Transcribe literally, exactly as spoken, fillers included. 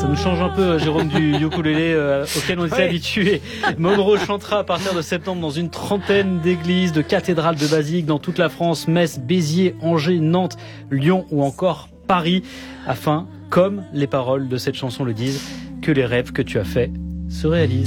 Ça nous change un peu, Jérôme, du ukulélé euh, auquel on était Ouais. habitué. Monroe chantera à partir de septembre dans une trentaine d'églises, de cathédrales, de basiliques dans toute la France, Metz, Béziers, Angers, Nantes, Lyon ou encore Paris, afin, comme les paroles de cette chanson le disent, que les rêves que tu as faits se réalisent.